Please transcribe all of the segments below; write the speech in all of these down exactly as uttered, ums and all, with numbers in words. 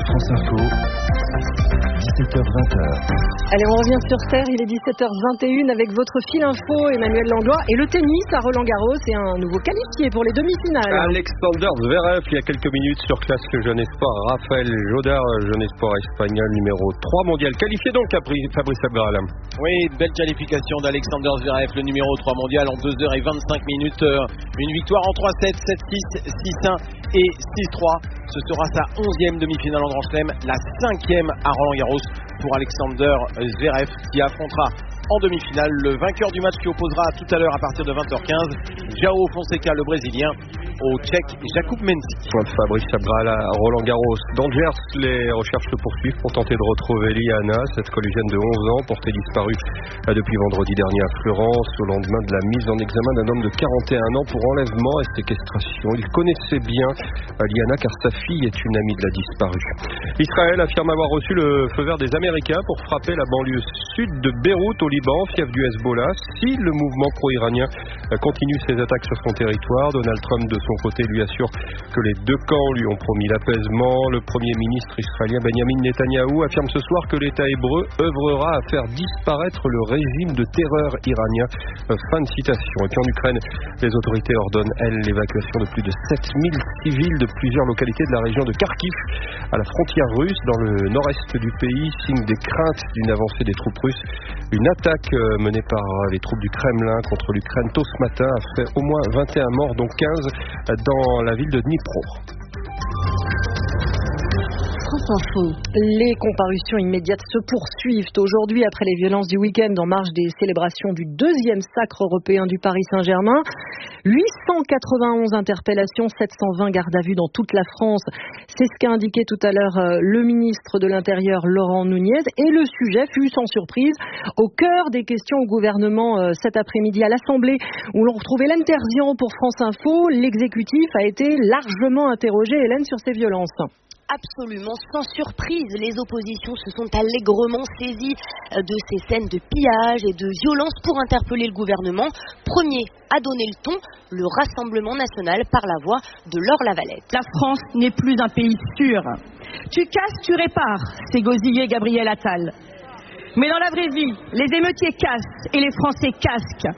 France Info, dix-sept heures vingt. Allez, on revient sur Terre, il est dix-sept heures vingt et une avec votre fil info, Emmanuel Langlois. Et le tennis à Roland-Garros, c'est un nouveau qualifié pour les demi-finales. Alexander Zverev, il y a quelques minutes sur classe Jeune Espoir. Raphaël Jodar, Jeune Espoir espagnol, numéro trois mondial. Qualifié donc, Fabrice Abral. Oui, belle qualification d'Alexander Zverev, le numéro trois mondial en deux heures vingt-cinq minutes. Une victoire en trois sept, sept six, six un et six trois. Ce sera sa onzième demi-finale en Grand Chelem, la cinquième à Roland-Garros pour Alexander Zverev qui affrontera en demi-finale le vainqueur du match qui opposera tout à l'heure à partir de vingt heures quinze João Fonseca, le Brésilien, au Tchèque Jakub Mensik. Point de Fabrice Abral à Roland-Garros. Dans Gers, les recherches se poursuivent pour tenter de retrouver Liana, cette collégienne de onze ans portée disparue depuis vendredi dernier à Fleurance au lendemain de la mise en examen d'un homme de quarante et un ans pour enlèvement et séquestration. Il connaissait bien Liana car sa fille est une amie de la disparue. Israël affirme avoir reçu le feu vert des Américains pour frapper la banlieue sud de Beyrouth au Liban, fief du Hezbollah. Si le mouvement pro-iranien continue ses attaques sur son territoire, Donald Trump de son côté lui assure que les deux camps lui ont promis l'apaisement. Le premier ministre israélien Benjamin Netanyahou affirme ce soir que l'État hébreu œuvrera à faire disparaître le régime de terreur iranien. Fin de citation. Et puis en Ukraine, les autorités ordonnent, elles, l'évacuation de plus de sept mille civils de plusieurs localités de la région de Kharkiv à la frontière russe dans le nord-est du pays, signe des craintes d'une avancée des troupes russes. Une attaque menée par les troupes du Kremlin contre l'Ukraine tôt ce matin a fait au moins vingt et un morts, dont quinze dans la ville de Dnipro. France Info. Les comparutions immédiates se poursuivent aujourd'hui après les violences du week-end en marge des célébrations du deuxième sacre européen du Paris Saint-Germain. huit cent quatre-vingt-onze interpellations, sept cent vingt gardes à vue dans toute la France. C'est ce qu'a indiqué tout à l'heure le ministre de l'Intérieur Laurent Nunez. Et le sujet fut sans surprise au cœur des questions au gouvernement cet après-midi à l'Assemblée où l'on retrouvait Hélène Terzian pour France Info. L'exécutif a été largement interrogé, Hélène, sur ces violences. Absolument sans surprise, les oppositions se sont allègrement saisies de ces scènes de pillage et de violence pour interpeller le gouvernement. Premier à donner le ton, le Rassemblement national par la voix de Laure Lavalette. La France n'est plus un pays sûr. Tu casses, tu répares, c'est gosillé Gabriel Attal. Mais dans la vraie vie, les émeutiers cassent et les Français casquent.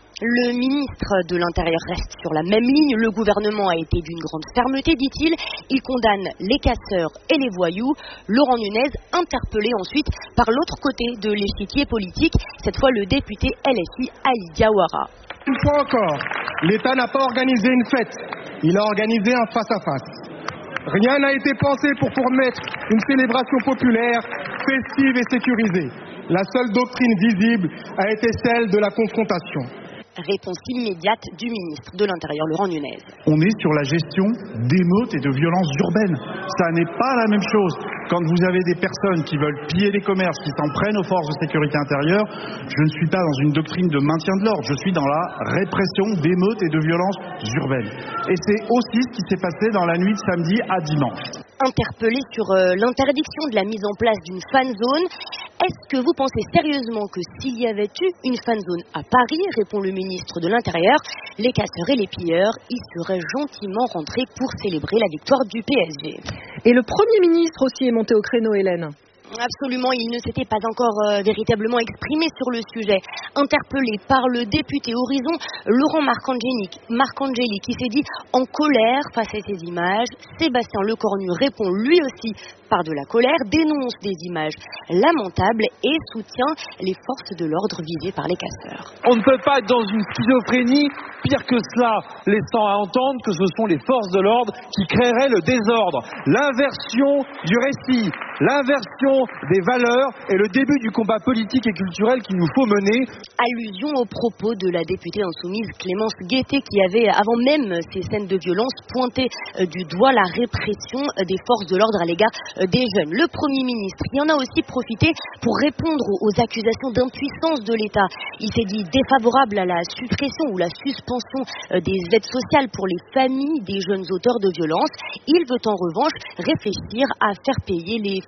Le ministre de l'Intérieur reste sur la même ligne. Le gouvernement a été d'une grande fermeté, dit-il. Il condamne les casseurs et les voyous. Laurent Nunez, interpellé ensuite par l'autre côté de l'échiquier politique, cette fois le député L F I Ali Diawara. Une fois encore, l'État n'a pas organisé une fête, il a organisé un face-à-face. Rien n'a été pensé pour permettre une célébration populaire, festive et sécurisée. La seule doctrine visible a été celle de la confrontation. Réponse immédiate du ministre de l'Intérieur, Laurent Nunez. On est sur la gestion d'émeutes et de violences urbaines. Ça n'est pas la même chose. Quand vous avez des personnes qui veulent piller les commerces, qui s'en prennent aux forces de sécurité intérieure, je ne suis pas dans une doctrine de maintien de l'ordre, je suis dans la répression d'émeutes et de violences urbaines. Et c'est aussi ce qui s'est passé dans la nuit de samedi à dimanche. Interpellé sur euh, l'interdiction de la mise en place d'une fan zone, est-ce que vous pensez sérieusement que s'il y avait eu une fan zone à Paris, répond le ministre de l'Intérieur, les casseurs et les pilleurs y seraient gentiment rentrés pour célébrer la victoire du P S G. Et le Premier ministre aussi est monté au créneau, Hélène. Absolument, il ne s'était pas encore euh, véritablement exprimé sur le sujet. Interpellé par le député Horizon, Laurent Marcangeli, Marcangeli qui s'est dit en colère face à ces images. Sébastien Lecornu répond lui aussi par de la colère, dénonce des images lamentables et soutient les forces de l'ordre visées par les casseurs. On ne peut pas être dans une schizophrénie, pire que cela, laissant à entendre que ce sont les forces de l'ordre qui créeraient le désordre. L'inversion du récit, l'inversion des valeurs et le début du combat politique et culturel qu'il nous faut mener. Allusion aux propos de la députée insoumise Clémence Guettet qui avait, avant même ces scènes de violence, pointé du doigt la répression des forces de l'ordre à l'égard des jeunes. Le Premier ministre y en a aussi profité pour répondre aux accusations d'impuissance de l'État. Il s'est dit défavorable à la suppression ou la suspension des aides sociales pour les familles des jeunes auteurs de violences. Il veut en revanche réfléchir à faire payer les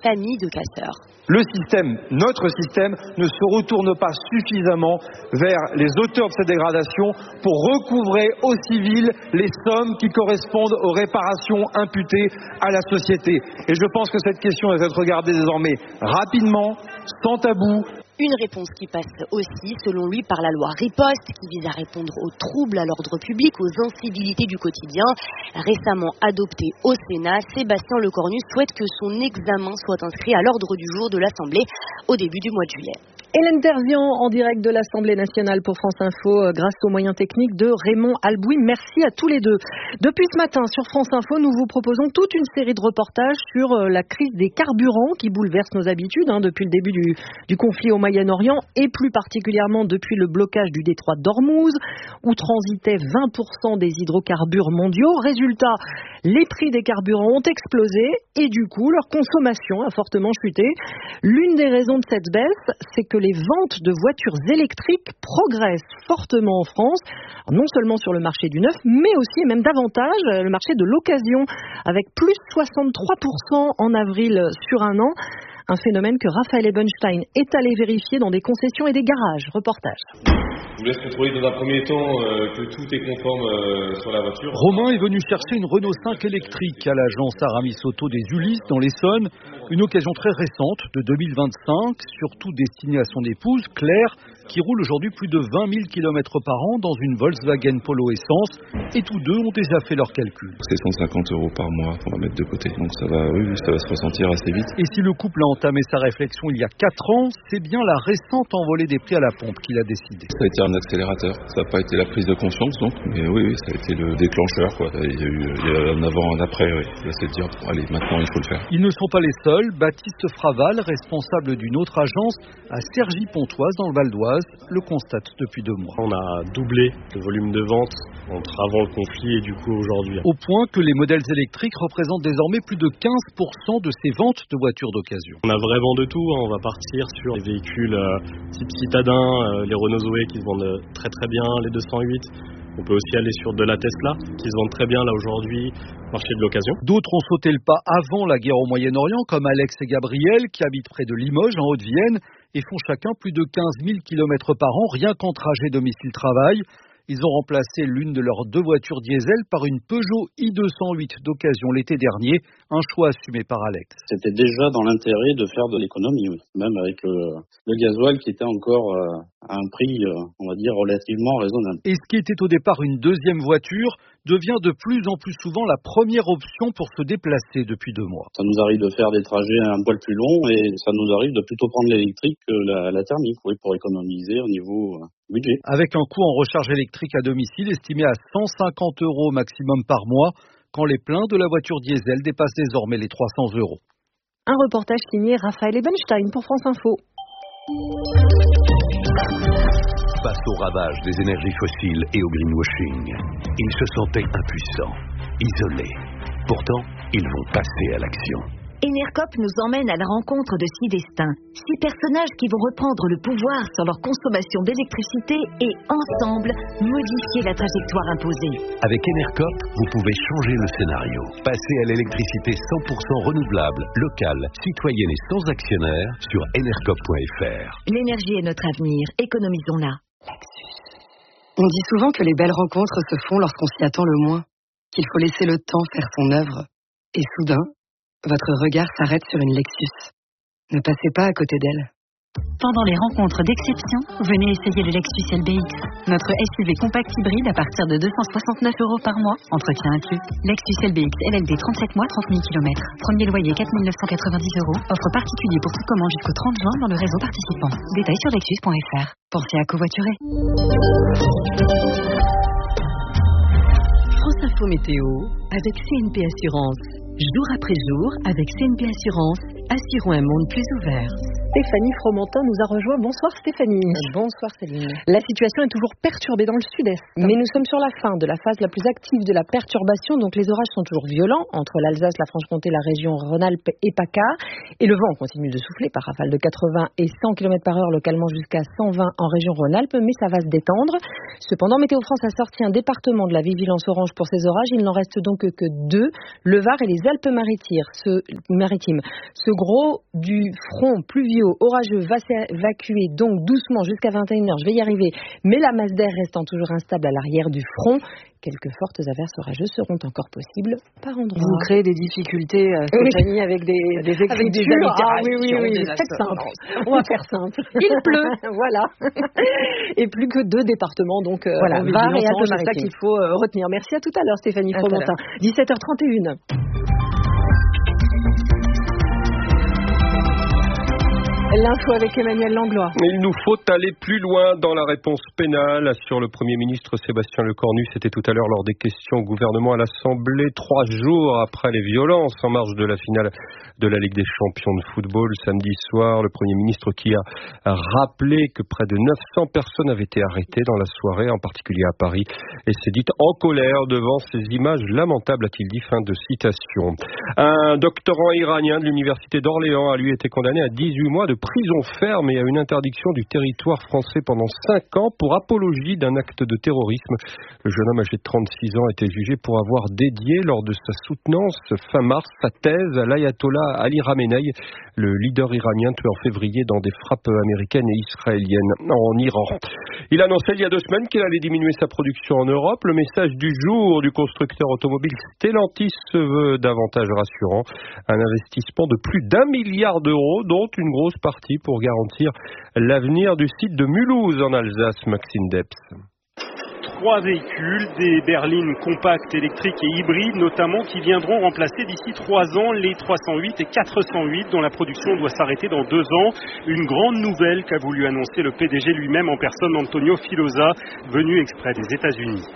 familles de casseurs. Le système, notre système, ne se retourne pas suffisamment vers les auteurs de ces dégradations pour recouvrer aux civils les sommes qui correspondent aux réparations imputées à la société. Et je pense que cette question doit être regardée désormais rapidement, sans tabou. Une réponse qui passe aussi, selon lui, par la loi Riposte, qui vise à répondre aux troubles à l'ordre public, aux incivilités du quotidien. Récemment adopté au Sénat, Sébastien Lecornu souhaite que son examen soit inscrit à l'ordre du jour de l'Assemblée au début du mois de juillet. Hélène Terzian en direct de l'Assemblée nationale pour France Info grâce aux moyens techniques de Raymond Albouy. Merci à tous les deux. Depuis ce matin sur France Info, nous vous proposons toute une série de reportages sur la crise des carburants qui bouleverse nos habitudes hein, depuis le début du, du conflit au Moyen-Orient et plus particulièrement depuis le blocage du détroit d'Ormuz où transitaient vingt pour cent des hydrocarbures mondiaux. Résultat, les prix des carburants ont explosé et du coup leur consommation a fortement chuté. L'une des raisons de cette baisse, c'est que les ventes de voitures électriques progressent fortement en France, non seulement sur le marché du neuf, mais aussi et même davantage le marché de l'occasion, avec plus soixante-trois pour cent en avril sur un an. Un phénomène que Raphaël Ebenstein est allé vérifier dans des concessions et des garages. Reportage. Je vous laisse contrôler dans un premier temps euh, que tout est conforme euh, sur la voiture. Romain est venu chercher une Renault cinq électrique à l'agence Aramis Auto des Ulysses dans l'Essonne. Une occasion très récente de deux mille vingt-cinq, surtout destinée à son épouse Claire, qui roule aujourd'hui plus de vingt mille kilomètres par an dans une Volkswagen Polo Essence. Et tous deux ont déjà fait leurs calculs. C'est cent cinquante euros par mois qu'on va mettre de côté. Donc ça va, oui, ça va se ressentir assez vite. Et si le couple a entamé sa réflexion il y a quatre ans, c'est bien la récente envolée des prix à la pompe qu'il a décidé. Ça a été un accélérateur. Ça n'a pas été la prise de conscience, donc, mais oui, oui, ça a été le déclencheur, quoi. Il y a eu il y a un avant, un après, oui. Là, c'est de dire, bon, allez, maintenant, il faut le faire. Ils ne sont pas les seuls. Baptiste Fraval, responsable d'une autre agence à Cergy-Pontoise dans le Val d'Oise, le constate depuis deux mois. On a doublé le volume de vente entre avant le conflit et du coup aujourd'hui. Au point que les modèles électriques représentent désormais plus de quinze pour cent de ces ventes de voitures d'occasion. On a vraiment de tout, hein. On va partir sur les véhicules euh, type citadin, euh, les Renault Zoé qui se vendent très très bien, les deux cent huit. On peut aussi aller sur de la Tesla, qui se vend très bien là aujourd'hui, marché de l'occasion. D'autres ont sauté le pas avant la guerre au Moyen-Orient, comme Alex et Gabriel, qui habitent près de Limoges, en Haute-Vienne, et font chacun plus de quinze mille kilomètres par an, rien qu'en trajet domicile-travail. Ils ont remplacé l'une de leurs deux voitures diesel par une Peugeot i deux cent huit d'occasion l'été dernier, un choix assumé par Alex. C'était déjà dans l'intérêt de faire de l'économie, oui. Même avec le, le gasoil qui était encore euh, à un prix, euh, on va dire, relativement raisonnable. Et ce qui était au départ une deuxième voiture devient de plus en plus souvent la première option pour se déplacer depuis deux mois. Ça nous arrive de faire des trajets un poil plus longs et ça nous arrive de plutôt prendre l'électrique que la, la thermique, oui, pour économiser au niveau euh, budget. Avec un coût en recharge électrique à domicile estimé à cent cinquante euros maximum par mois, quand les pleins de la voiture diesel dépassent désormais les trois cents euros. Un reportage signé Raphaël Ebenstein pour France Info. Face au ravage des énergies fossiles et au greenwashing, ils se sentaient impuissants, isolés. Pourtant, ils vont passer à l'action. Enercop nous emmène à la rencontre de six destins, six personnages qui vont reprendre le pouvoir sur leur consommation d'électricité et, ensemble, modifier la trajectoire imposée. Avec Enercop, vous pouvez changer le scénario. Passer à l'électricité cent pour cent renouvelable, locale, citoyenne et sans actionnaire sur enercop point f r. L'énergie est notre avenir, économisons-la. On dit souvent que les belles rencontres se font lorsqu'on s'y attend le moins, qu'il faut laisser le temps faire son œuvre. Et soudain, votre regard s'arrête sur une Lexus. Ne passez pas à côté d'elle. Pendant les rencontres d'exception, venez essayer le Lexus L B X. Notre S U V compact hybride à partir de deux cent soixante-neuf euros par mois, entretien inclus. Lexus L B X L L D trente-sept mois, trente mille kilomètres. Premier loyer quatre mille neuf cent quatre-vingt-dix euros. Offre particulier pour toute commande jusqu'au trente juin dans le réseau participant. Détails sur lexus point f r. Pensez à covoiturer. France Info Météo avec C N P Assurance. Jour après jour, avec C N P Assurance, assurons un monde plus ouvert. Stéphanie Fromentin nous a rejoint. Bonsoir Stéphanie. Bonsoir Céline. La situation est toujours perturbée dans le sud-est, mais nous sommes sur la fin de la phase la plus active de la perturbation, donc les orages sont toujours violents entre l'Alsace, la Franche-Comté, la région Rhône-Alpes et PACA, et le vent continue de souffler par rafales de quatre-vingts et cent kilomètres par heure localement jusqu'à cent vingt en région Rhône-Alpes, mais ça va se détendre. Cependant, Météo France a sorti un département de la vigilance orange pour ces orages. Il n'en reste donc que deux, le Var et les Alpes-Maritimes. Ce, maritimes. Ce gros du front pluvieux orageux va s'évacuer donc doucement jusqu'à vingt et une heures. Je vais y arriver. Mais la masse d'air restant toujours instable à l'arrière du front, quelques fortes averses orageuses seront encore possibles par endroits. Vous créez des difficultés, euh, Stéphanie, avec des, des écritures. Avec des ah oui, oui, oui. Faites simple. On va faire simple. Il pleut. Voilà. Et plus que deux départements, donc, euh, voilà, Var et Alpes-Maritimes. C'est ça qu'il faut euh, retenir. Merci à tout à l'heure, Stéphanie Fromentin. dix-sept heures trente et une. L'info avec Emmanuel Langlois. Il nous faut aller plus loin dans la réponse pénale, assure le Premier ministre Sébastien Lecornu. C'était tout à l'heure lors des questions au gouvernement à l'Assemblée, trois jours après les violences en marge de la finale de la Ligue des champions de football samedi soir. Le Premier ministre qui a rappelé que près de neuf cents personnes avaient été arrêtées dans la soirée, en particulier à Paris, et s'est dit en colère devant ces images lamentables, a-t-il dit. Fin de citation. Un doctorant iranien de l'université d'Orléans a lui été condamné à dix-huit mois de prison ferme et à une interdiction du territoire français pendant cinq ans pour apologie d'un acte de terrorisme. Le jeune homme âgé de trente-six ans a été jugé pour avoir dédié lors de sa soutenance fin mars sa thèse à l'ayatollah Ali Khamenei, le leader iranien tué en février dans des frappes américaines et israéliennes en Iran. Il annonçait il y a deux semaines qu'il allait diminuer sa production en Europe. Le message du jour du constructeur automobile Stellantis se veut davantage rassurant. Un investissement de plus d'un milliard d'euros, dont une grosse partie pour garantir l'avenir du site de Mulhouse en Alsace. Maxime Debs. Trois véhicules, des berlines compactes électriques et hybrides notamment, qui viendront remplacer d'ici trois ans les trois cent huit et quatre cent huit dont la production doit s'arrêter dans deux ans. Une grande nouvelle qu'a voulu annoncer le P D G lui-même en personne, Antonio Filosa, venu exprès des États-Unis.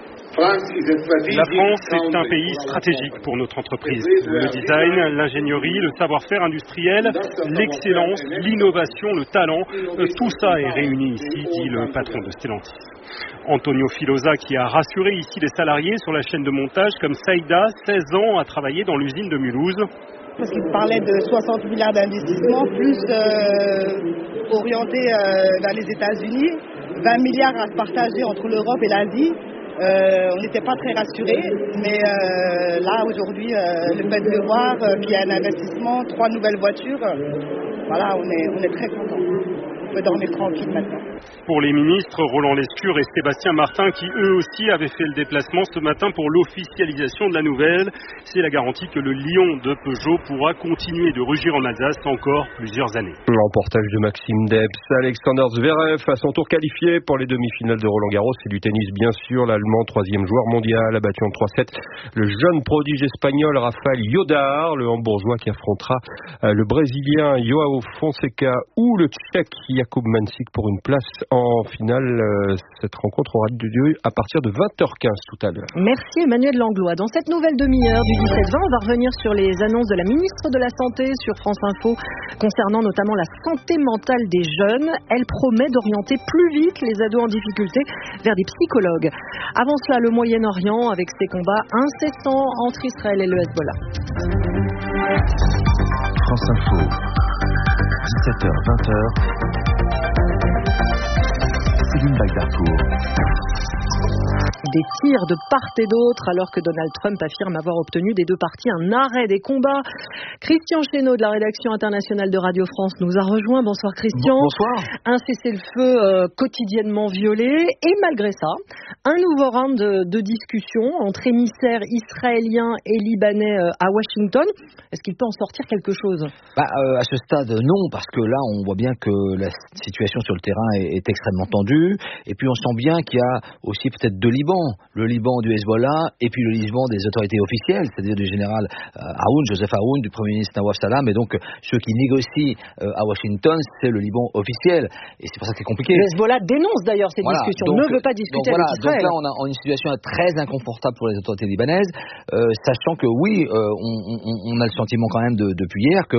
La France est un pays stratégique pour notre entreprise. Le design, l'ingénierie, le savoir-faire industriel, l'excellence, l'innovation, le talent, tout ça est réuni ici, dit le patron de Stellantis. Antonio Filosa qui a rassuré ici les salariés sur la chaîne de montage comme Saïda, seize ans, a travaillé dans l'usine de Mulhouse. Parce qu'il parlait de soixante milliards d'investissements, plus euh, orienté euh, vers les États-Unis, vingt milliards à se partager entre l'Europe et l'Asie. Euh, on n'était pas très rassurés, mais euh, là aujourd'hui, euh, le fait de le voir, euh, puis il y a un investissement, trois nouvelles voitures, euh, voilà, on est, on est très contents. On peut dormir tranquille maintenant. Pour les ministres Roland Lescure et Sébastien Martin, qui eux aussi avaient fait le déplacement ce matin pour l'officialisation de la nouvelle, c'est la garantie que le lion de Peugeot pourra continuer de rugir en Alsace encore plusieurs années. Reportage de Maxime Debs. Alexander Zverev à son tour qualifié pour les demi-finales de Roland Garros et du tennis bien sûr. L'Allemand, troisième joueur mondial, a battu en trois sept le jeune prodige espagnol Rafael Jodar, le Hambourgeois qui affrontera le Brésilien Joao Fonseca ou le Tchèque Jakub Mansik pour une place en finale. Cette rencontre aura lieu à partir de vingt heures quinze tout à l'heure. Merci Emmanuel Langlois. Dans cette nouvelle demi-heure du dix-sept vingt, on va revenir sur les annonces de la ministre de la Santé sur France Info concernant notamment la santé mentale des jeunes. Elle promet d'orienter plus vite les ados en difficulté vers des psychologues. Avant cela, le Moyen-Orient avec ses combats incessants entre Israël et le Hezbollah. France Info, dix-sept heures vingt. Céline Bagdarcourt. Des tirs de part et d'autre alors que Donald Trump affirme avoir obtenu des deux parties un arrêt des combats. Christian Chesneau de la rédaction internationale de Radio France nous a rejoint. Bonsoir Christian. Bonsoir. Un cessez-le-feu euh, quotidiennement violé et malgré ça, un nouveau round de, de discussion entre émissaires israéliens et libanais euh, à Washington. Est-ce qu'il peut en sortir quelque chose ? bah, euh, À ce stade, non, parce que là, on voit bien que la situation sur le terrain est, est extrêmement tendue. Et puis, on sent bien qu'il y a aussi peut-être deux Libans. Le Liban du Hezbollah et puis le Liban des autorités officielles, c'est-à-dire du général euh, Aoun, Joseph Aoun, du Premier ministre Nawaf Salam. Et donc, ceux qui négocient euh, à Washington, c'est le Liban officiel. Et c'est pour ça que c'est compliqué. Le Hezbollah dénonce d'ailleurs ces voilà, discussions, donc, ne veut pas discuter donc, voilà, avec Israël. Donc là, on a une situation très inconfortable pour les autorités libanaises, euh, sachant que oui, euh, on, on, on a le sentiment quand même de, depuis hier que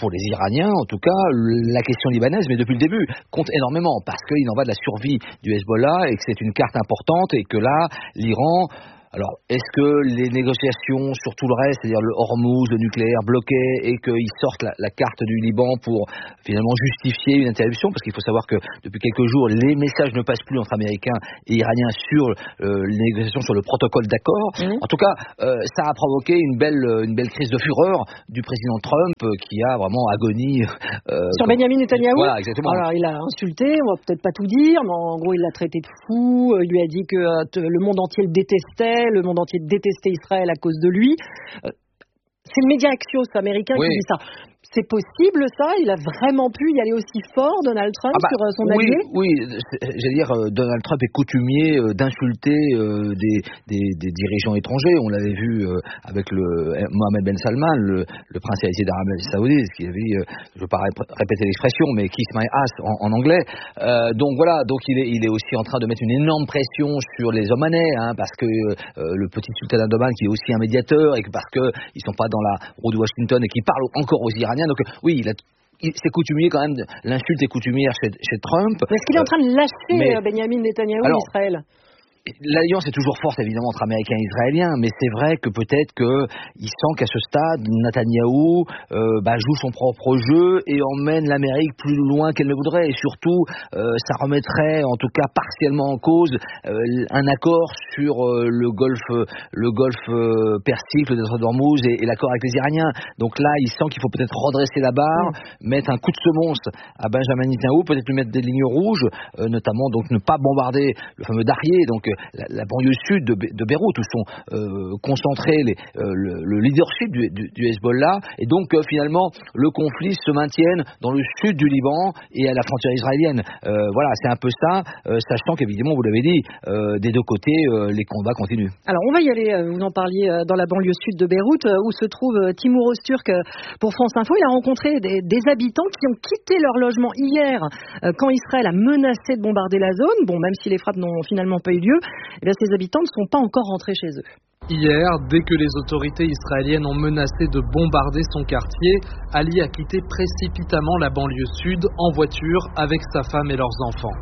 pour les Iraniens, en tout cas, la question libanaise, mais depuis le début, compte énormément, parce qu'il en va de la survie du Hezbollah et que c'est une carte importante et que là, l'Iran... Alors, est-ce que les négociations sur tout le reste, c'est-à-dire le Hormuz, le nucléaire bloqué, et qu'ils sortent la, la carte du Liban pour finalement justifier une interruption? Parce qu'il faut savoir que depuis quelques jours, les messages ne passent plus entre Américains et Iraniens sur euh, les négociations sur le protocole d'accord. Mmh. En tout cas, euh, ça a provoqué une belle, une belle crise de fureur du président Trump euh, qui a vraiment agonie. Euh, sur comme... Benjamin Netanyahou. Voilà, exactement. Alors, il a insulté, on va peut-être pas tout dire, mais en gros, il l'a traité de fou. Il lui a dit que euh, le monde entier le détestait. Le monde entier détestait Israël à cause de lui. Euh, c'est le média Axios américain oui. qui dit ça. C'est possible ça? Il a vraiment pu y aller aussi fort, Donald Trump, ah bah, sur son oui, allié? Oui, j'allais dire, euh, Donald Trump est coutumier euh, d'insulter euh, des, des, des dirigeants étrangers. On l'avait vu euh, avec le Mohammed Ben Salman, le, le prince héritier d'Arabie Saoudite, qui avait, euh, je ne veux pas répéter l'expression, mais kiss my ass en, en anglais. Euh, donc voilà, donc il est, il est aussi en train de mettre une énorme pression sur les Omanais, hein, parce que euh, le petit sultan d'Oman qui est aussi un médiateur, et que parce qu'ils ne sont pas dans la roue de Washington et qui parlent encore aux Iraniens. Donc oui, il a, il, c'est coutumier quand même, l'insulte est coutumière chez, chez Trump. Mais est-ce qu'il est en train de lâcher mais, Benjamin Netanyahou alors, Israël? L'alliance est toujours forte évidemment entre Américains et Israéliens, mais c'est vrai que peut-être qu'il sent qu'à ce stade, Netanyahou euh, bah, joue son propre jeu et emmène l'Amérique plus loin qu'elle ne voudrait. Et surtout, euh, ça remettrait en tout cas partiellement en cause euh, un accord sur euh, le golfe, le golfe euh, Persique, le désert d'Ormuz et, et l'accord avec les Iraniens. Donc là, il sent qu'il faut peut-être redresser la barre, mmh. mettre un coup de semonce à Benjamin Netanyahou, peut-être lui mettre des lignes rouges, euh, notamment donc ne pas bombarder le fameux Darrier, donc La, la banlieue sud de, de Beyrouth où sont euh, concentrés les, euh, le, le leadership du, du, du Hezbollah et donc euh, finalement le conflit se maintienne dans le sud du Liban et à la frontière israélienne. Euh, voilà, c'est un peu ça, euh, sachant qu'évidemment, vous l'avez dit, euh, des deux côtés, euh, les combats continuent. Alors on va y aller, vous en parliez, dans la banlieue sud de Beyrouth où se trouve Timur Öztürk pour France Info. Il a rencontré des, des habitants qui ont quitté leur logement hier quand Israël a menacé de bombarder la zone. Bon, même si les frappes n'ont finalement pas eu lieu, eh bien, ces habitants ne sont pas encore rentrés chez eux. Hier, dès que les autorités israéliennes ont menacé de bombarder son quartier, Ali a quitté précipitamment la banlieue sud en voiture avec sa femme et leurs enfants.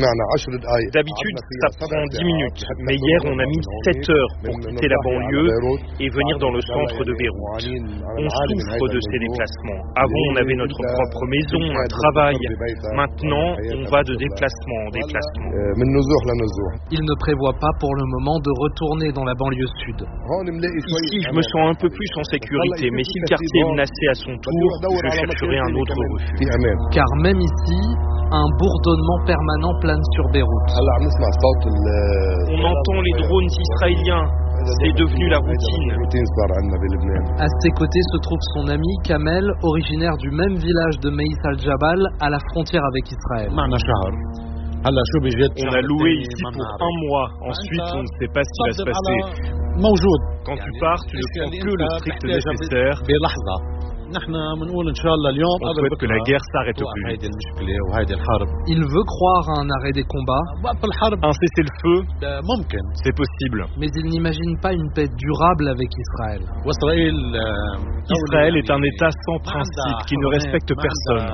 D'habitude, ça prend dix minutes, mais hier on a mis sept heures pour quitter la banlieue et venir dans le centre de Beyrouth. On souffre de ces déplacements. Avant, on avait notre propre maison, un travail. Maintenant, on va de déplacement en déplacement. Il ne prévoit pas pour le moment de retourner dans la banlieue sud. Ici, je me sens un peu plus en sécurité, mais si le quartier est menacé à son tour, je chercherai un autre refuge. Car même ici, un bourdonnement permanent plane sur Beyrouth. On entend les drones israéliens. C'est devenu la routine. À ses côtés se trouve son ami Kamel, originaire du même village de Meïs al-Jabal, à la frontière avec Israël. On a loué ici pour un mois. Ensuite, on ne sait pas ce qui va se passer. Quand tu pars, tu ne prends que le strict nécessaire. On souhaite que la guerre s'arrête au plus vite. Il veut croire à un arrêt des combats. Un cessez-le-feu, c'est possible. Mais il n'imagine pas une paix durable avec Israël. Israël est un État sans principe qui ne respecte personne.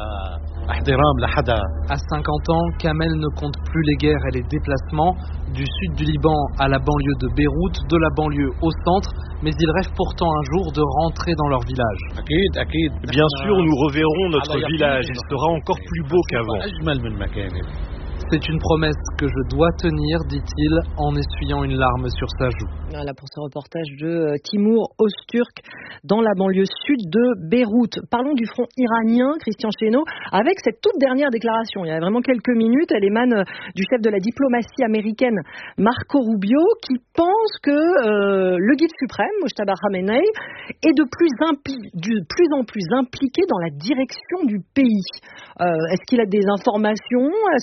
À cinquante ans, Kamel ne compte plus les guerres et les déplacements du sud du Liban à la banlieue de Beyrouth, de la banlieue au centre, mais il rêve pourtant un jour de rentrer dans leur village. Bien sûr, nous reverrons notre village, il sera encore plus beau qu'avant. C'est une promesse que je dois tenir, dit-il, en essuyant une larme sur sa joue. Voilà pour ce reportage de Timur Öztürk dans la banlieue sud de Beyrouth. Parlons du front iranien, Christian Chesneau, avec cette toute dernière déclaration. Il y a vraiment quelques minutes, elle émane du chef de la diplomatie américaine, Marco Rubio, qui pense que euh, le guide suprême, Mojtaba Khamenei, est de plus, impli- de plus en plus impliqué dans la direction du pays. Euh, est-ce qu'il a des informations? Est-ce le cas?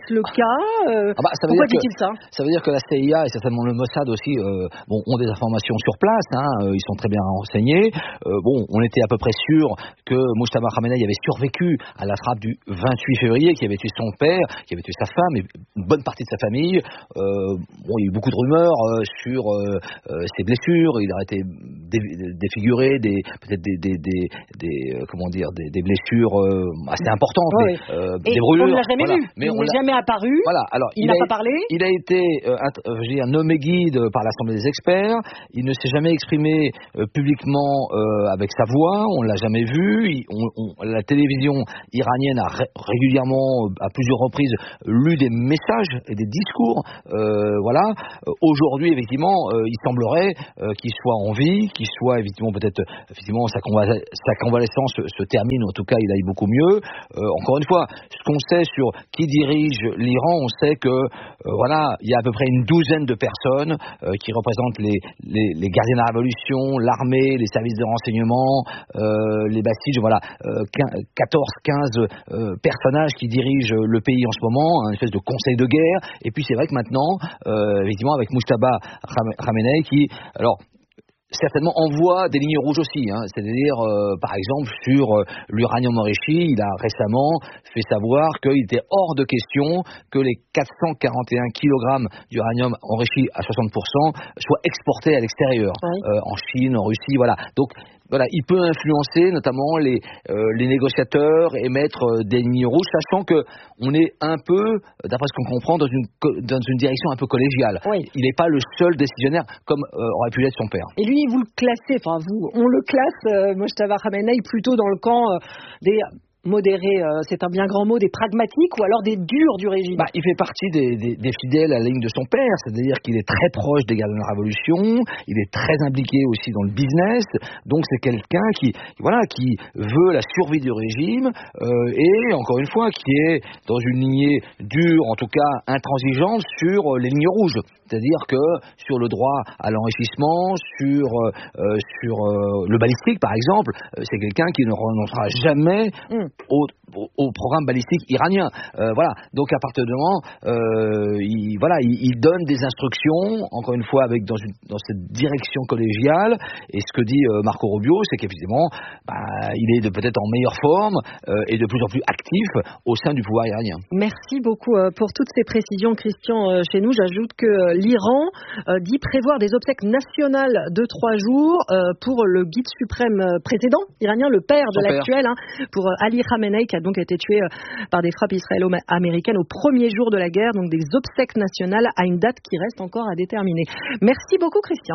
euh, ah bah, ça veut Pourquoi dire dit-il que, ça Ça veut dire que la C I A et certainement le Mossad aussi euh, bon, ont des informations sur place, hein, euh, ils sont très bien renseignés. Euh, bon, on était à peu près sûr que Mujtaba Khamenei avait survécu à la frappe du vingt-huit février, qui avait tué son père, qui avait tué sa femme et une bonne partie de sa famille. Euh, bon, il y a eu beaucoup de rumeurs euh, sur euh, euh, ses blessures, il aurait été dé- défiguré, des, peut-être des, des, des, des, euh, comment dire, des, des blessures euh, assez importantes, oui. mais, euh, et des brûlures. On ne l'a jamais voilà. vu, Mais il on n'est l'a... jamais apparu, voilà. Alors, il, il n'a a, pas parlé. Il a été euh, euh, je veux dire, nommé guide par l'Assemblée des experts, il ne s'est jamais exprimé euh, publiquement euh, avec sa voix, on ne l'a jamais vu, il, on, on, la télévision iranienne a ré- régulièrement, à plusieurs reprises, lu des messages et des discours, euh, voilà. Euh, aujourd'hui, effectivement, euh, il semblerait euh, qu'il soit en vie, qu'il soit, effectivement, peut-être, effectivement, sa, convalescence, sa convalescence se, se termine, en tout cas, il aille beaucoup mieux. Euh, encore une fois, ce qu'on sait sur qui dirige l'Iran, on sait que, euh, voilà, il y a à peu près une douzaine de personnes euh, qui représentent les, les, les gardiens de la révolution, l'armée, les services de renseignement, euh, les bastiges, voilà, euh, quatorze quinze euh, personnages qui dirigent le pays en ce moment, un espèce de conseil de guerre. Et puis c'est vrai que maintenant, euh, effectivement, avec Mujtaba Khamenei qui, alors, certainement envoie des lignes rouges aussi, hein. C'est-à-dire, euh, par exemple, sur euh, l'uranium enrichi, il a récemment fait savoir qu'il était hors de question que les quatre cent quarante et un kilogrammes d'uranium enrichi à soixante pour cent soient exportés à l'extérieur, oui. euh, en Chine, en Russie, voilà. Donc, voilà, il peut influencer notamment les, euh, les négociateurs et mettre euh, des lignes rouges, sachant que on est un peu, d'après ce qu'on comprend, dans une, dans une direction un peu collégiale. Oui. Il n'est pas le seul décisionnaire, comme euh, aurait pu l'être son père. Et lui, vous le classez, enfin vous, on le classe, euh, Mujtaba Khamenei, plutôt dans le camp euh, des modérés, euh, c'est un bien grand mot, des pragmatiques ou alors des durs du régime. Bah, il fait partie des, des, des fidèles à la ligne de son père, c'est-à-dire qu'il est très proche des gardiens de la révolution, il est très impliqué aussi dans le business, donc c'est quelqu'un qui, voilà, qui veut la survie du régime euh, et encore une fois qui est dans une lignée dure, en tout cas intransigeante sur les lignes rouges. C'est-à-dire que sur le droit à l'enrichissement, sur, euh, sur euh, le balistique par exemple, euh, c'est quelqu'un qui ne renoncera jamais mmh. au, au, au programme balistique iranien. Euh, voilà. Donc à partir du moment, euh, il, voilà, il, il donne des instructions, encore une fois avec dans, une, dans cette direction collégiale. Et ce que dit euh, Marco Rubio, c'est qu'effectivement, bah, il est de, peut-être en meilleure forme euh, et de plus en plus actif au sein du pouvoir iranien. Merci beaucoup euh, pour toutes ces précisions, Christian. Euh, chez nous, j'ajoute que euh, l'Iran euh, dit prévoir des obsèques nationales de trois jours euh, pour le guide suprême précédent iranien, le père de Son l'actuel, père. Hein, pour euh, Ali Khamenei, qui a donc été tué euh, par des frappes israélo-américaines au premier jour de la guerre, donc des obsèques nationales à une date qui reste encore à déterminer. Merci beaucoup, Christian.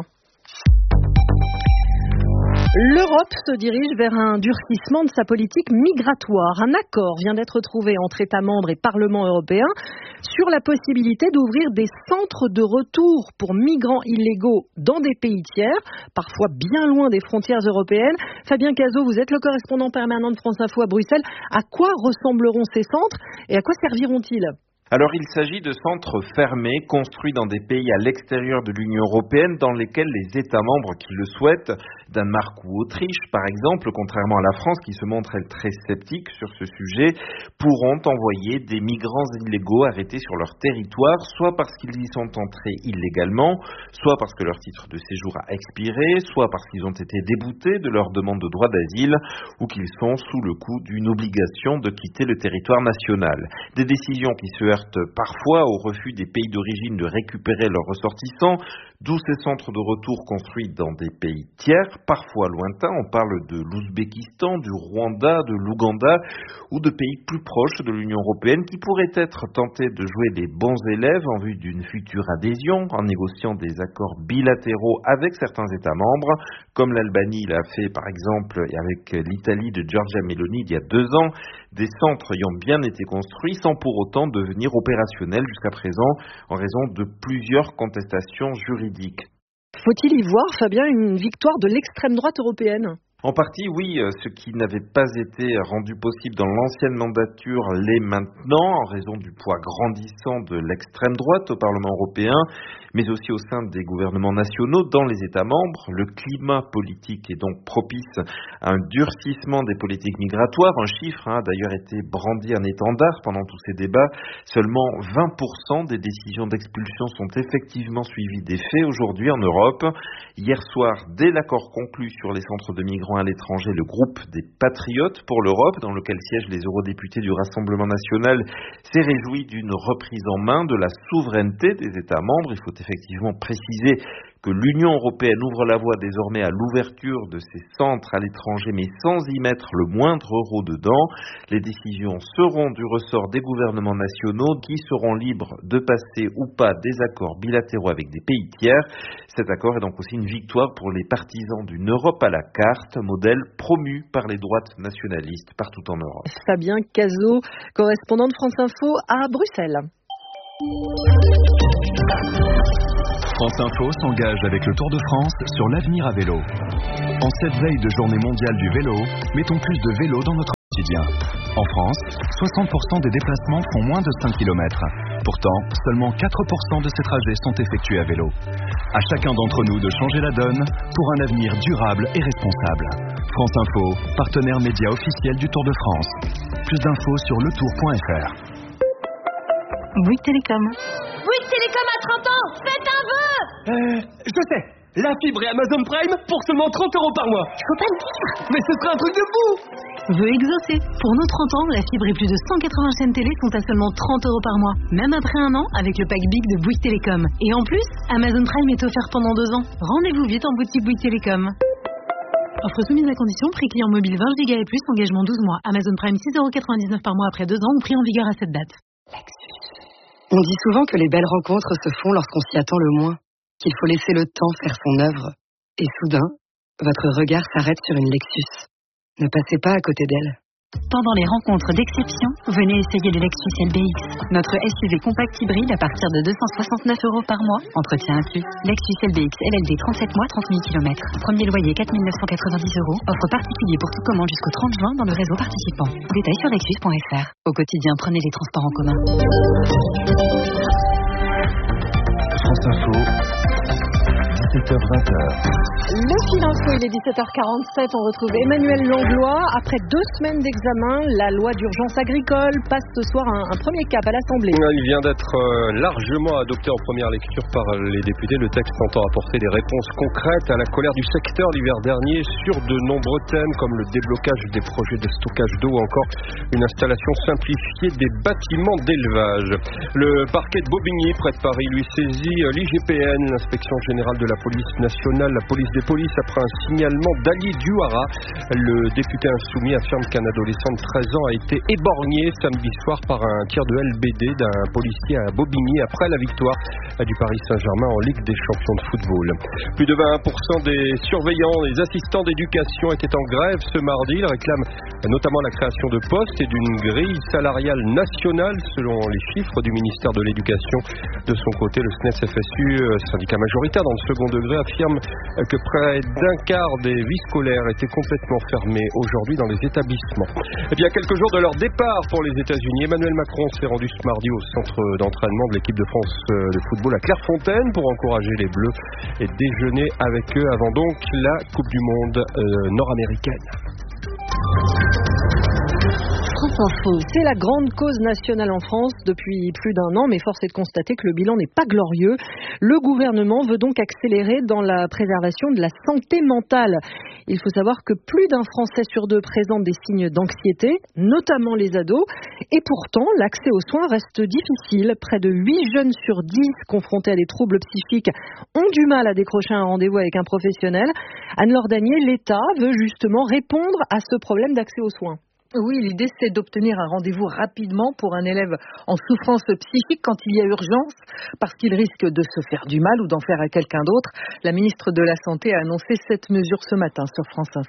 L'Europe se dirige vers un durcissement de sa politique migratoire. Un accord vient d'être trouvé entre États membres et Parlement européen sur la possibilité d'ouvrir des centres de retour pour migrants illégaux dans des pays tiers, parfois bien loin des frontières européennes. Fabien Cazot, vous êtes le correspondant permanent de France Info à Bruxelles. À quoi ressembleront ces centres et à quoi serviront-ils ? Alors il s'agit de centres fermés, construits dans des pays à l'extérieur de l'Union européenne, dans lesquels les États membres qui le souhaitent, Danemark ou Autriche par exemple, contrairement à la France qui se montre elle très sceptique sur ce sujet, pourront envoyer des migrants illégaux arrêtés sur leur territoire, soit parce qu'ils y sont entrés illégalement, soit parce que leur titre de séjour a expiré, soit parce qu'ils ont été déboutés de leur demande de droit d'asile, ou qu'ils sont sous le coup d'une obligation de quitter le territoire national. Des décisions qui se parfois au refus des pays d'origine de récupérer leurs ressortissants, d'où ces centres de retour construits dans des pays tiers, parfois lointains. On parle de l'Ouzbékistan, du Rwanda, de l'Ouganda ou de pays plus proches de l'Union européenne qui pourraient être tentés de jouer les bons élèves en vue d'une future adhésion en négociant des accords bilatéraux avec certains États membres, comme l'Albanie l'a fait par exemple avec l'Italie de Giorgia Meloni il y a deux ans. Des centres ayant bien été construits sans pour autant devenir opérationnels jusqu'à présent en raison de plusieurs contestations juridiques. Faut-il y voir, Fabien, une victoire de l'extrême droite européenne ? En partie, oui, ce qui n'avait pas été rendu possible dans l'ancienne mandature l'est maintenant, en raison du poids grandissant de l'extrême droite au Parlement européen, mais aussi au sein des gouvernements nationaux dans les États membres. Le climat politique est donc propice à un durcissement des politiques migratoires. Un chiffre a hein, d'ailleurs été brandi en étendard pendant tous ces débats. Seulement vingt pour cent des décisions d'expulsion sont effectivement suivies des faits aujourd'hui en Europe. Hier soir, dès l'accord conclu sur les centres de migrants à l'étranger, le groupe des Patriotes pour l'Europe, dans lequel siègent les eurodéputés du Rassemblement national, s'est réjoui d'une reprise en main de la souveraineté des États membres. Il faut effectivement préciser que l'Union européenne ouvre la voie désormais à l'ouverture de ces centres à l'étranger, mais sans y mettre le moindre euro dedans. Les décisions seront du ressort des gouvernements nationaux qui seront libres de passer ou pas des accords bilatéraux avec des pays tiers. Cet accord est donc aussi une victoire pour les partisans d'une Europe à la carte, modèle promu par les droites nationalistes partout en Europe. Fabien Cazot, correspondant de France Info à Bruxelles. France Info s'engage avec le Tour de France sur l'avenir à vélo. En cette veille de journée mondiale du vélo, mettons plus de vélo dans notre quotidien. En France, soixante pour cent des déplacements font moins de cinq kilomètres. Pourtant, seulement quatre pour cent de ces trajets sont effectués à vélo. À chacun d'entre nous de changer la donne pour un avenir durable et responsable. France Info, partenaire média officiel du Tour de France. Plus d'infos sur le tour point f r. Bouygues Télécom. Bouygues Télécom à trente ans, faites un vœu. Euh, je sais, la fibre et Amazon Prime pour seulement trente euros par mois. Faut pas le dire. Mais ce serait un truc de fou. Vœu exaucé. Pour nos trente ans, la fibre et plus de cent quatre-vingts chaînes télé sont à seulement trente euros par mois. Même après un an, avec le pack Big de Bouygues Télécom. Et en plus, Amazon Prime est offert pendant deux ans. Rendez-vous vite en boutique Bouygues Télécom. Offre soumise à condition, prix client mobile vingt giga et plus, engagement douze mois. Amazon Prime six euros quatre-vingt-dix-neuf par mois après deux ans ou prix en vigueur à cette date. On dit souvent que les belles rencontres se font lorsqu'on s'y attend le moins, qu'il faut laisser le temps faire son œuvre. Et soudain, votre regard s'arrête sur une Lexus. Ne passez pas à côté d'elle. Pendant les rencontres d'exception, venez essayer le Lexus L B X. Notre S U V compact hybride à partir de deux cent soixante-neuf euros par mois, entretien inclus. Lexus L B X L L D trente-sept mois, trente mille kilomètres. Premier loyer quatre mille neuf cent quatre-vingt-dix euros. Offre particulier pour toute commande jusqu'au trente juin dans le réseau participant. Détails sur lexus point f r. Au quotidien, prenez les transports en commun. France Info, dix-sept heures vingt. Le fil info, il est dix-sept heures quarante-sept. On retrouve Emmanuel Langlois. Après deux semaines d'examen, la loi d'urgence agricole passe ce soir un, un premier cap à l'Assemblée. Il vient d'être largement adopté en première lecture par les députés. Le texte entend apporter des réponses concrètes à la colère du secteur l'hiver dernier sur de nombreux thèmes comme le déblocage des projets de stockage d'eau ou encore une installation simplifiée des bâtiments d'élevage. Le parquet de Bobigny, près de Paris, lui saisit l'I G P N, l'inspection générale de la police nationale, la police des polices, après un signalement d'Ali Diouara. Le député insoumis affirme qu'un adolescent de treize ans a été éborgné samedi soir par un tir de L B D d'un policier à Bobigny après la victoire du Paris Saint-Germain en Ligue des champions de football. Plus de vingt pour cent des surveillants, des assistants d'éducation étaient en grève ce mardi. Ils réclament notamment la création de postes et d'une grille salariale nationale selon les chiffres du ministère de l'Éducation. De son côté, le S N E S F S U, syndicat majoritaire dans le second degré, affirme que près d'un quart des vies scolaires étaient complètement fermées aujourd'hui dans les établissements. Et bien, à quelques jours de leur départ pour les États-Unis, Emmanuel Macron s'est rendu ce mardi au centre d'entraînement de l'équipe de France de football à Clairefontaine pour encourager les Bleus et déjeuner avec eux avant donc la Coupe du Monde euh, nord-américaine. C'est la grande cause nationale en France depuis plus d'un an, mais force est de constater que le bilan n'est pas glorieux. Le gouvernement veut donc accélérer dans la préservation de la santé mentale. Il faut savoir que plus d'un Français sur deux présente des signes d'anxiété, notamment les ados, et pourtant l'accès aux soins reste difficile. Près de huit jeunes sur dix confrontés à des troubles psychiques ont du mal à décrocher un rendez-vous avec un professionnel. Anne-Laure Danier, l'État veut justement répondre à ce problème d'accès aux soins. Oui, l'idée c'est d'obtenir un rendez-vous rapidement pour un élève en souffrance psychique quand il y a urgence, parce qu'il risque de se faire du mal ou d'en faire à quelqu'un d'autre. La ministre de la Santé a annoncé cette mesure ce matin sur France Info.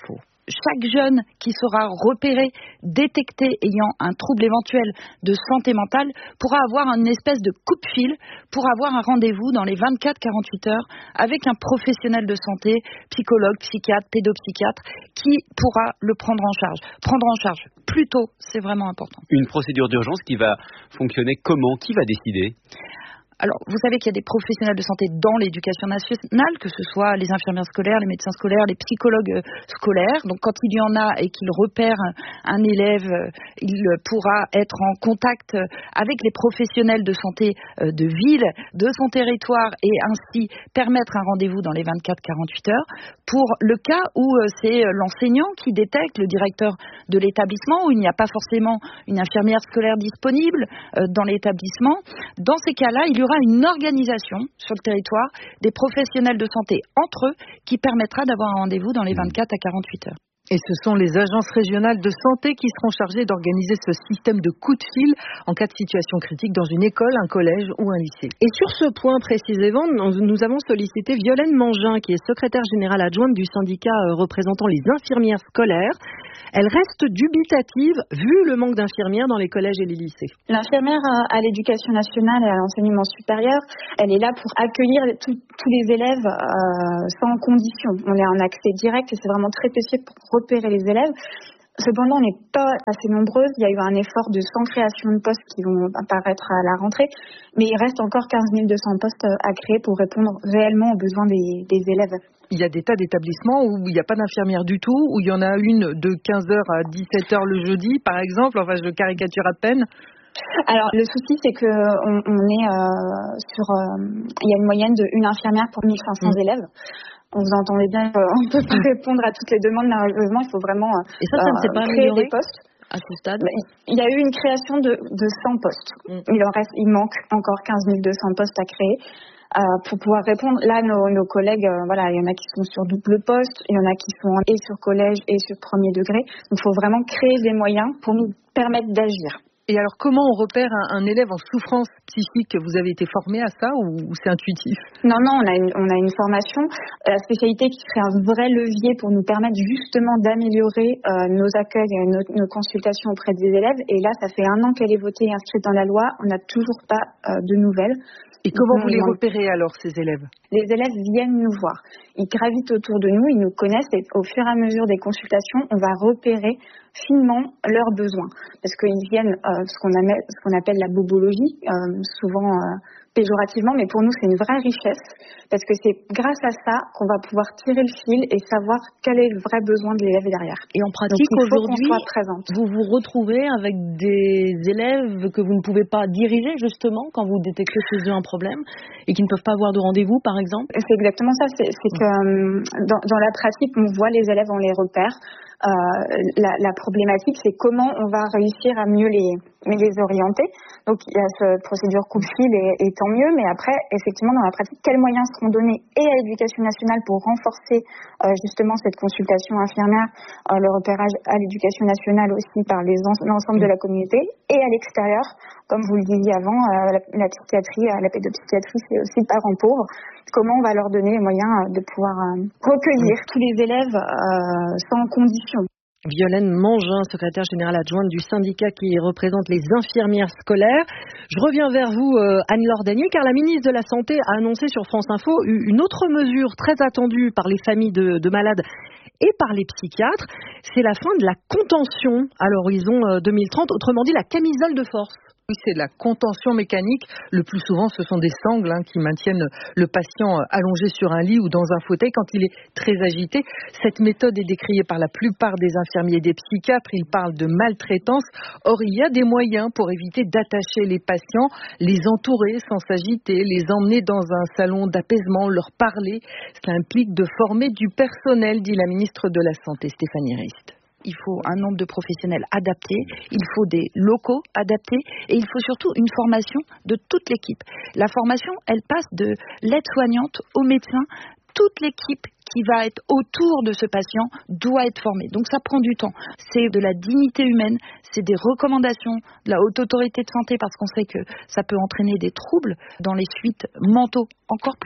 chaque jeune qui sera repéré, détecté ayant un trouble éventuel de santé mentale pourra avoir une espèce de coup de fil pour avoir un rendez-vous dans les vingt-quatre à quarante-huit heures avec un professionnel de santé, psychologue, psychiatre, pédopsychiatre, qui pourra le prendre en charge. Prendre en charge plus tôt, c'est vraiment important. Une procédure d'urgence qui va fonctionner comment? Qui va décider? Alors, vous savez qu'il y a des professionnels de santé dans l'éducation nationale, que ce soit les infirmières scolaires, les médecins scolaires, les psychologues scolaires. Donc, quand il y en a et qu'il repère un élève, il pourra être en contact avec les professionnels de santé de ville, de son territoire, et ainsi permettre un rendez-vous dans les vingt-quatre à quarante-huit heures. Pour le cas où c'est l'enseignant qui détecte, le directeur de l'établissement, où il n'y a pas forcément une infirmière scolaire disponible dans l'établissement, dans ces cas-là, il y aura une organisation sur le territoire des professionnels de santé entre eux qui permettra d'avoir un rendez-vous dans les vingt-quatre à quarante-huit heures. Et ce sont les agences régionales de santé qui seront chargées d'organiser ce système de coup de fil en cas de situation critique dans une école, un collège ou un lycée. Et sur ce point précisément, nous avons sollicité Violaine Mangin, qui est secrétaire générale adjointe du syndicat représentant les infirmières scolaires. Elle reste dubitative vu le manque d'infirmières dans les collèges et les lycées. L'infirmière à l'éducation nationale et à l'enseignement supérieur, elle est là pour accueillir tout, tous les élèves euh, sans condition. On est en accès direct et c'est vraiment très précieux pour repérer les élèves. Cependant, on n'est pas assez nombreuses. Il y a eu un effort de cent créations de postes qui vont apparaître à la rentrée, mais il reste encore quinze mille deux cents postes à créer pour répondre réellement aux besoins des, des élèves. Il y a des tas d'établissements où il n'y a pas d'infirmière du tout, où il y en a une de quinze heures à dix-sept heures le jeudi, par exemple. Enfin, je caricature à peine. Alors, le souci, c'est que on, on est euh, sur... Euh, il y a une moyenne de une infirmière pour mille cinq cents mmh. élèves. On vous entendez bien, euh, on ne peut pas répondre à toutes les demandes, malheureusement, il faut vraiment euh, Et ça, ça ne s'est pas créer amélioré des postes. À ce stade, il y a eu une création de, de cent postes. Mm. Il en reste, il manque encore quinze mille deux cents postes à créer euh, pour pouvoir répondre. Là, nos, nos collègues, euh, voilà, il y en a qui sont sur double poste, il y en a qui sont et sur collège et sur premier degré. Donc, il faut vraiment créer des moyens pour nous permettre d'agir. Et alors, comment on repère un, un élève en souffrance psychique? Vous avez été formé à ça ou, ou c'est intuitif? Non, non, on a une, on a une formation, la spécialité qui serait un vrai levier pour nous permettre justement d'améliorer euh, nos accueils et nos, nos consultations auprès des élèves. Et là, ça fait un an qu'elle est votée et inscrite dans la loi. On n'a toujours pas euh, de nouvelles. Et comment vous les repérez alors, ces élèves? Les élèves viennent nous voir. Ils gravitent autour de nous, ils nous connaissent et au fur et à mesure des consultations, on va repérer finement leurs besoins. Parce qu'ils viennent euh, ce qu'on appelle, ce qu'on appelle la bobologie, euh, souvent euh, péjorativement, mais pour nous c'est une vraie richesse parce que c'est grâce à ça qu'on va pouvoir tirer le fil et savoir quel est le vrai besoin de l'élève derrière. Et en pratique, aujourd'hui, vous vous retrouvez avec des élèves que vous ne pouvez pas diriger justement quand vous détectez chez eux un problème et qui ne peuvent pas avoir de rendez-vous par exemple? C'est exactement ça, c'est, c'est que euh, dans, dans la pratique on voit les élèves, on les repère. Euh, la, la problématique, c'est comment on va réussir à mieux les, les orienter. Donc, il y a cette procédure coup de fil et, et tant mieux, mais après, effectivement, dans la pratique, quels moyens seront donnés et à l'éducation nationale pour renforcer euh, justement cette consultation infirmière, euh, le repérage à l'éducation nationale aussi par les en, l'ensemble de la communauté et à l'extérieur, comme vous le disiez avant, euh, la, la psychiatrie, euh, la pédopsychiatrie, c'est aussi le parent pauvre. Comment on va leur donner les moyens de pouvoir euh, recueillir tous les élèves euh, sans condition. Violaine Mangin, secrétaire générale adjointe du syndicat qui représente les infirmières scolaires. Je reviens vers vous, euh, Anne-Laure Danier, car la ministre de la Santé a annoncé sur France Info une autre mesure très attendue par les familles de, de malades et par les psychiatres. C'est la fin de la contention à l'horizon deux mille trente, autrement dit la camisole de force. Oui, c'est de la contention mécanique. Le plus souvent, ce sont des sangles hein, qui maintiennent le patient allongé sur un lit ou dans un fauteuil quand il est très agité. Cette méthode est décriée par la plupart des infirmiers et des psychiatres. Ils parlent de maltraitance. Or, il y a des moyens pour éviter d'attacher les patients, les entourer sans s'agiter, les emmener dans un salon d'apaisement, leur parler. Cela implique de former du personnel, dit la ministre de la Santé, Stéphanie Rist. Il faut un nombre de professionnels adaptés, il faut des locaux adaptés et il faut surtout une formation de toute l'équipe. La formation, elle passe de l'aide-soignante au médecin. Toute l'équipe qui va être autour de ce patient doit être formée. Donc ça prend du temps. C'est de la dignité humaine, c'est des recommandations de la haute autorité de santé parce qu'on sait que ça peut entraîner des troubles dans les suites mentaux encore plus forts.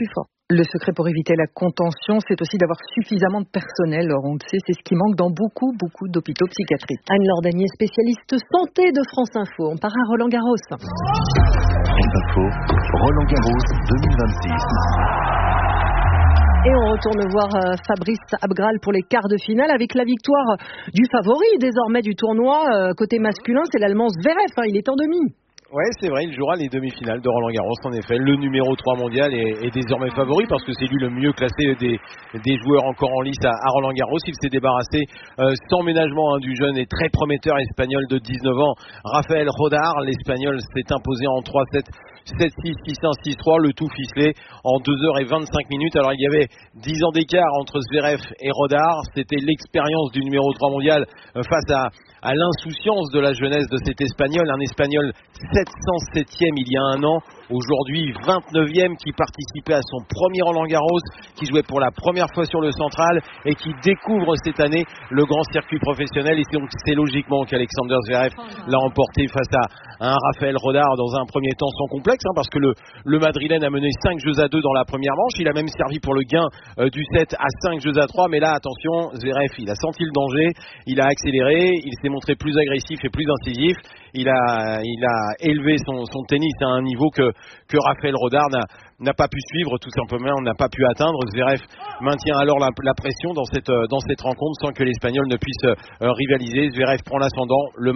Le secret pour éviter la contention, c'est aussi d'avoir suffisamment de personnel. Alors on le sait, c'est ce qui manque dans beaucoup, beaucoup d'hôpitaux psychiatriques. Anne-Laure Danier, spécialiste santé de France Info. On part à Roland-Garros. France Info, Roland-Garros deux mille vingt-six. Et on retourne voir Fabrice Abgral pour les quarts de finale avec la victoire du favori désormais du tournoi. Côté masculin, c'est l'Allemand Zverev, hein, il est en demi. Ouais, c'est vrai, il jouera les demi-finales de Roland-Garros, en effet. Le numéro trois mondial est, est désormais favori parce que c'est lui le mieux classé des, des joueurs encore en lice à, à Roland-Garros. Il s'est débarrassé euh, sans ménagement hein, du jeune et très prometteur espagnol de dix-neuf ans, Rafael Rodar. L'Espagnol s'est imposé en trois sept, sept six, six un, six trois, le tout ficelé en deux heures et vingt-cinq minutes. Alors il y avait dix ans d'écart entre Zverev et Rodar. C'était l'expérience du numéro trois mondial euh, face à à l'insouciance de la jeunesse de cet Espagnol, un Espagnol sept cent septième il y a un an, aujourd'hui vingt-neuvième, qui participait à son premier Roland-Garros, qui jouait pour la première fois sur le central et qui découvre cette année le grand circuit professionnel. Et donc c'est logiquement qu'Alexander Zverev l'a emporté face à un Rafael Rodar dans un premier temps sans complexe, hein, parce que le, le Madrilène a mené cinq jeux à deux dans la première manche. Il a même servi pour le gain euh, du set à cinq jeux à trois, mais là attention, Zverev il a senti le danger, il a accéléré, il s'est montré plus agressif et plus incisif. Il a, il a élevé son, son tennis à un niveau que, que Rafael Rodar n'a, n'a pas pu suivre, tout simplement, on n'a pas pu atteindre. Zverev maintient alors la, la pression dans cette, dans cette rencontre sans que l'Espagnol ne puisse euh, rivaliser. Zverev prend l'ascendant. Le